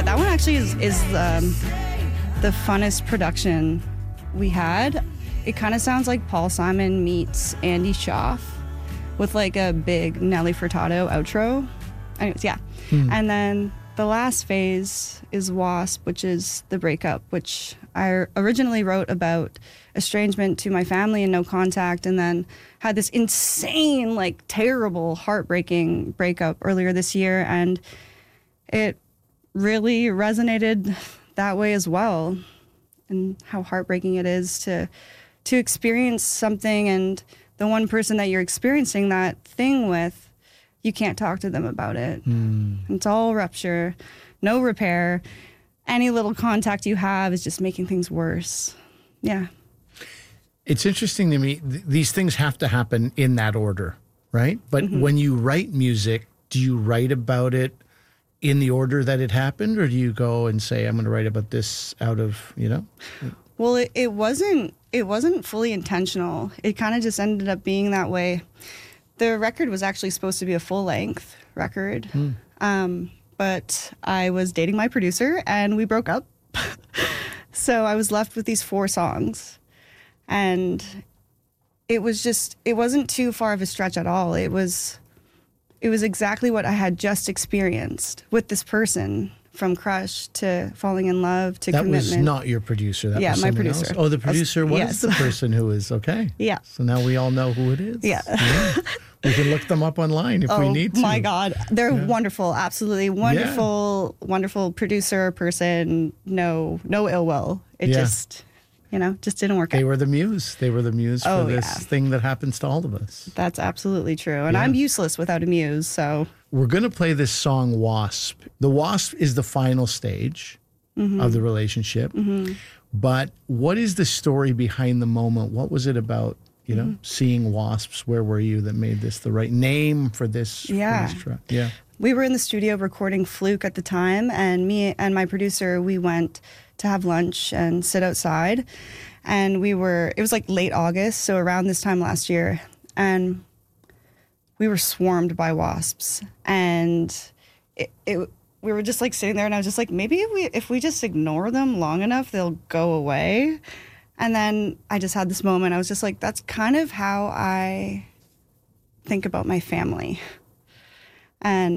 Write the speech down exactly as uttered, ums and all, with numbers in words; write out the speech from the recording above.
that one actually is, is um, the funnest production we had. It kind of sounds like Paul Simon meets Andy Schaaf with like a big Nelly Furtado outro. Anyways, yeah. Hmm. And then the last phase is Wasp, which is the breakup, which I originally wrote about estrangement to my family and no contact, and then had this insane, like terrible, heartbreaking breakup earlier this year. And it really resonated that way as well, and how heartbreaking it is to to experience something, and the one person that you're experiencing that thing with, you can't talk to them about it. Mm. It's all rupture, no repair. Any little contact you have is just making things worse. Yeah. It's interesting to me, th- these things have to happen in that order, right? But mm-hmm. when you write music, do you write about it in the order that it happened, or do you go and say, I'm going to write about this out of, you know? Well, it, it wasn't it wasn't fully intentional. It kind of just ended up being that way. The record was actually supposed to be a full-length record, mm. um, but I was dating my producer, and we broke up. So I was left with these four songs, and it was just, it wasn't too far of a stretch at all. It was, it was exactly what I had just experienced with this person. From crush to falling in love to that commitment. That was not your producer. That yeah, was my producer. Else? Oh, the producer was yes. the person who is, okay. Yeah. So now we all know who it is. Yeah. yeah. We can look them up online if oh, we need to. Oh, my God. They're yeah. wonderful. Absolutely wonderful, yeah. wonderful producer, person. No, no ill will. It yeah. just, you know, just didn't work they out. They were the muse. They were the muse oh, for this yeah. thing that happens to all of us. That's absolutely true. And yeah. I'm useless without a muse, so... We're going to play this song, Wasp. The Wasp is the final stage mm-hmm. of the relationship. Mm-hmm. But what is the story behind the moment? What was it about, you know, mm-hmm. seeing wasps? Where were you that made this the right name for this, yeah. for this track? Yeah. We were in the studio recording Fluke at the time, and me and my producer, we went to have lunch and sit outside. And we were, it was like late August, so around this time last year. And we were swarmed by wasps, and it, it, we were just like sitting there, and I was just like, maybe if we if we just ignore them long enough, they'll go away. And then I just had this moment. I was just like, that's kind of how I think about my family. And